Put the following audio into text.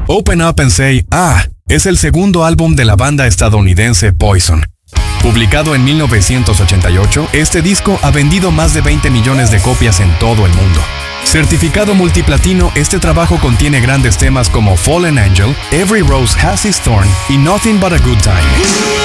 Open Up and Say, es el segundo álbum de la banda estadounidense Poison. Publicado en 1988, este disco ha vendido más de 20 millones de copias en todo el mundo. Certificado multiplatino, este trabajo contiene grandes temas como Fallen Angel, Every Rose Has Its Thorn y Nothing But a Good Time.